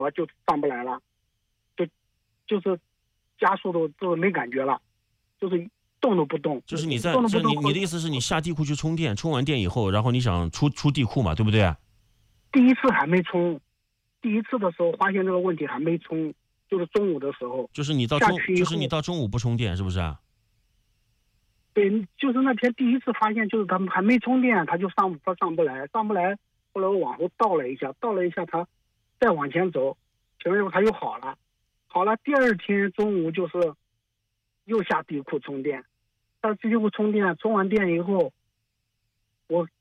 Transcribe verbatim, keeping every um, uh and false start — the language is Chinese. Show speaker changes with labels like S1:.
S1: 我就上不来了，就就是加速度就没感觉了，就是动都不动。
S2: 就是你在
S1: 动都不动。
S2: 这你你的意思是你下地库去充电，充完电以后，然后你想出出地库嘛，对不对？
S1: 第一次还没充，第一次的时候发现这个问题还没充，就是中午的时候。
S2: 就是你到中
S1: 下去以后，
S2: 就是你到中午不充电，是不是啊？
S1: 对，就是那天第一次发现，就是他们还没充电，他就上他上不来，上不来。后来我往后倒了一下，倒了一下，他再往前走，前面他又好了，好了。第二天中午就是又下地库充电，但是地库充电，充完电以后，我